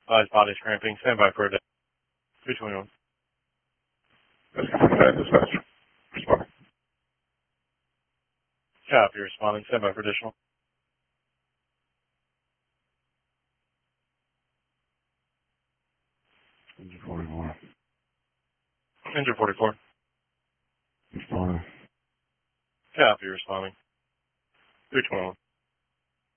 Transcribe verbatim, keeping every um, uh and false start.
Eyes, body cramping. Stand by for a day. three twenty-one. That's confirmed. Dispatch. Responding. Copy, responding. Stand by for additional. Engine forty-one. Engine forty-four. Responding. Copy, responding. three twenty-one.